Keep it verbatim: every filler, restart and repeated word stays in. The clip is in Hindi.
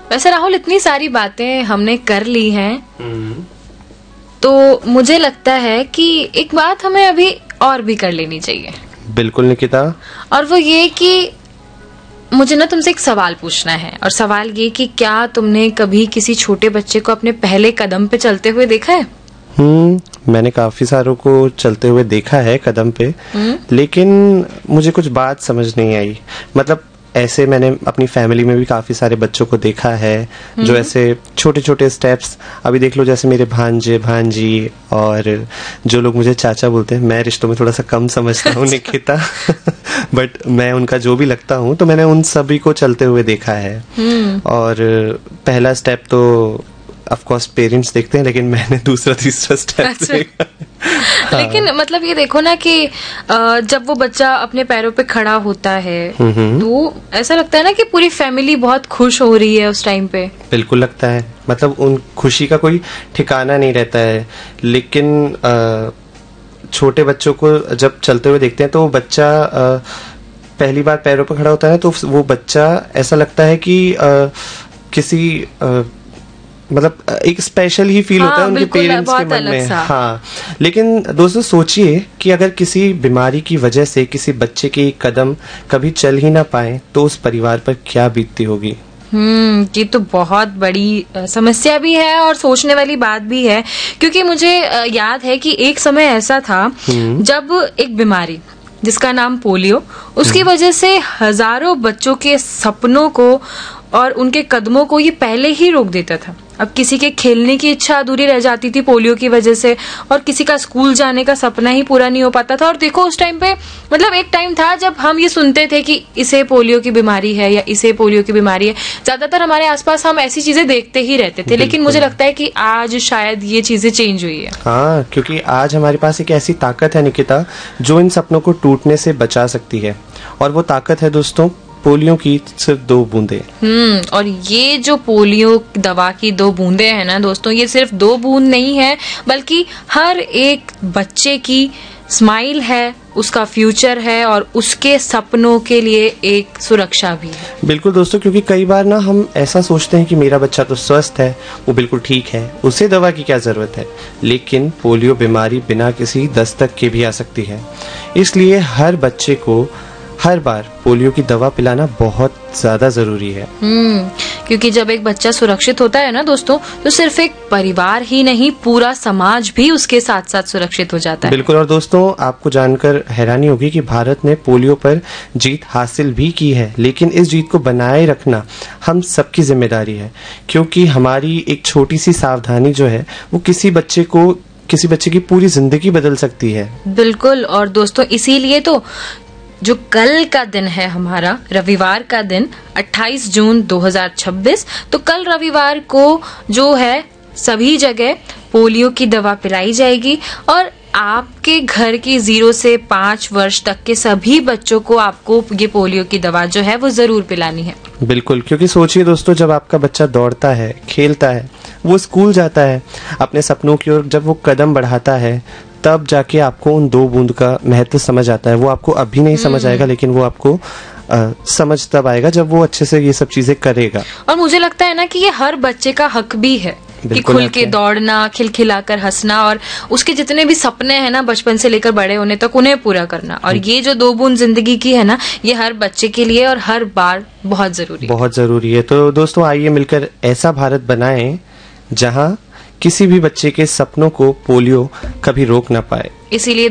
वैसे राहुल, इतनी सारी बातें हमने कर ली हैं, तो मुझे लगता है कि एक बात हमें अभी और भी कर लेनी चाहिए। बिल्कुल निकिता। और वो ये कि मुझे ना तुमसे एक सवाल पूछना है, और सवाल ये कि क्या तुमने कभी किसी छोटे बच्चे को अपने पहले कदम पे चलते हुए देखा है? हम्म मैंने काफी सारों को चलते हुए देखा है कदम पे, लेकिन मुझे कुछ बात समझ नहीं आई। मतलब ऐसे मैंने अपनी फैमिली में भी काफी सारे बच्चों को देखा है जो ऐसे छोटे छोटे स्टेप्स, अभी देख लो जैसे मेरे भांजे भांजी और जो लोग मुझे चाचा बोलते हैं, मैं रिश्तों में थोड़ा सा कम समझता हूँ निकिता, बट मैं उनका जो भी लगता हूँ, तो मैंने उन सभी को चलते हुए देखा है। और पहला स्टेप तो ऑफ कोर्स पेरेंट्स देखते हैं, लेकिन मैंने दूसरा तीसरा स्टेप देखा। हाँ। लेकिन मतलब ये देखो ना कि जब वो बच्चा अपने पैरों पे खड़ा होता है तो ऐसा लगता है ना कि पूरी फैमिली बहुत खुश हो रही है उस टाइम पे। बिल्कुल लगता है, मतलब उन खुशी का कोई ठिकाना नहीं रहता है। लेकिन आ, छोटे बच्चों को जब चलते हुए देखते हैं तो वो बच्चा आ, पहली बार पैरों पे खड़ा होता है तो वो बच्चा ऐसा लगता है कि आ, किसी आ, मतलब एक स्पेशल ही फील हाँ, होता है उनके पेरेंट्स के मन में। हाँ, लेकिन दोस्तों सोचिए कि अगर किसी बीमारी की वजह से किसी बच्चे के कदम कभी चल ही ना पाए तो उस परिवार पर क्या बीतती होगी। हम्म ये तो बहुत बड़ी समस्या भी है और सोचने वाली बात भी है, क्योंकि मुझे याद है कि एक समय ऐसा था जब एक बीमारी जिसका नाम पोलियो, उसकी वजह से हजारों बच्चों के सपनों को और उनके कदमों को ये पहले ही रोक देता था। अब किसी के खेलने की इच्छा अधूरी रह जाती थी पोलियो की वजह से, और किसी का स्कूल जाने का सपना ही पूरा नहीं हो पाता था। और देखो उस टाइम पे, मतलब एक टाइम था जब हम ये सुनते थे कि इसे पोलियो की बीमारी है या इसे पोलियो की बीमारी है, ज्यादातर हमारे आसपास हम ऐसी चीजें देखते ही रहते थे। लेकिन मुझे लगता है कि आज शायद ये चीजें चेंज हुई है। हाँ, क्योंकि आज हमारे पास एक ऐसी ताकत है निकिता जो इन सपनों को टूटने से बचा सकती है, और वो ताकत है दोस्तों पोलियो की सिर्फ दो बूंदे। हम्म और ये जो पोलियो दवा की दो बूंदे हैं ना दोस्तों, ये सिर्फ दो बूंद नहीं है, बल्कि हर एक बच्चे की स्माइल है, उसका फ्यूचर है और उसके सपनों के लिए एक सुरक्षा भी है। बिल्कुल दोस्तों, क्योंकि कई बार ना हम ऐसा सोचते हैं कि मेरा बच्चा तो स्वस्थ है, वो बिल्कुल ठीक है, उसे दवा की क्या जरूरत है। लेकिन पोलियो बीमारी बिना किसी दस्तक के भी आ सकती है, इसलिए हर बच्चे को हर बार पोलियो की दवा पिलाना बहुत ज्यादा जरूरी है। हम्म क्योंकि जब एक बच्चा सुरक्षित होता है ना दोस्तों, तो सिर्फ एक परिवार ही नहीं, पूरा समाज भी उसके साथ साथ सुरक्षित हो जाता है। बिल्कुल। और दोस्तों आपको जानकर हैरानी होगी कि भारत ने पोलियो पर जीत हासिल भी की है, लेकिन इस जीत को बनाए रखना हम सबकी जिम्मेदारी है, क्योंकि हमारी एक छोटी सी सावधानी जो है वो किसी बच्चे को किसी बच्चे की पूरी जिंदगी बदल सकती है। बिल्कुल। और दोस्तों इसीलिए तो जो कल का दिन है हमारा, रविवार का दिन अट्ठाईस जून दो हज़ार छब्बीस, तो कल रविवार को जो है सभी जगह पोलियो की दवा पिलाई जाएगी, और आपके घर की जीरो से पाँच वर्ष तक के सभी बच्चों को आपको ये पोलियो की दवा जो है वो जरूर पिलानी है। बिल्कुल, क्योंकि सोचिए दोस्तों, जब आपका बच्चा दौड़ता है, खेलता है, वो स्कूल जाता है, अपने सपनों की ओर जब वो कदम बढ़ाता है, तब जाके आपको उन दो बूंद का महत्व समझ आता है। वो आपको अभी नहीं समझ आएगा, लेकिन वो आपको आ, समझ तब आएगा जब वो अच्छे से ये सब चीजें करेगा। और मुझे लगता है ना कि ये हर बच्चे का हक भी है कि खुल के दौड़ना, खिलखिलाकर हंसना, और उसके जितने भी सपने हैं ना बचपन से लेकर बड़े होने तक उन्हें पूरा करना। और ये जो दो बूंद जिंदगी की है ना, ये हर बच्चे के लिए और हर बार बहुत जरूरी बहुत जरूरी है। तो दोस्तों आइए मिलकर ऐसा भारत बनाएं जहां किसी भी बच्चे के सपनों को पोलियो कभी रोक ना पाए। इसीलिए